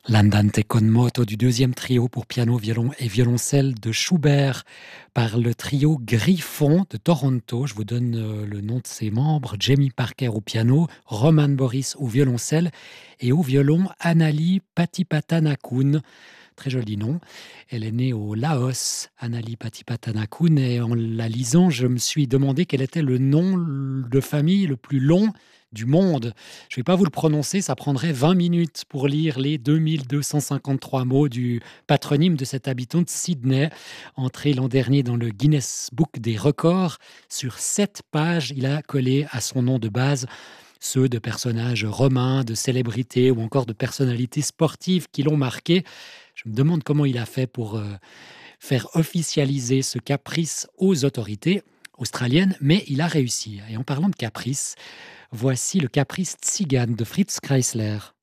L'Andante con moto du deuxième trio pour piano, violon et violoncelle de Schubert par le trio Griffon de Toronto. Je vous donne le nom de ses membres: Jamie Parker au piano, Roman Boris au violoncelle et au violon Anali Patipatanakun. Très joli nom. Elle est née au Laos, Anali Patipatanakun, et en la lisant, je me suis demandé quel était le nom de famille le plus long du monde. Je ne vais pas vous le prononcer, ça prendrait 20 minutes pour lire les 2253 mots du patronyme de cet habitant de Sydney, entré l'an dernier dans le Guinness Book des records. Sur 7 pages, il a collé à son nom de base ceux de personnages romains, de célébrités ou encore de personnalités sportives qui l'ont marqué. Je me demande comment il a fait pour faire officialiser ce caprice aux autorités australiennes, mais il a réussi. Et en parlant de caprice, voici le caprice tzigane de Fritz Kreisler.